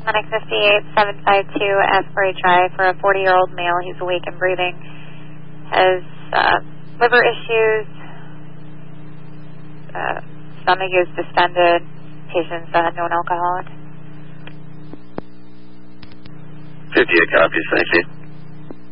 Medic 58752 Asbury Drive for a 40-year-old male. He's awake and breathing. Has liver issues. Stomach is distended. Patient's known alcoholic. 58 copies, thank you.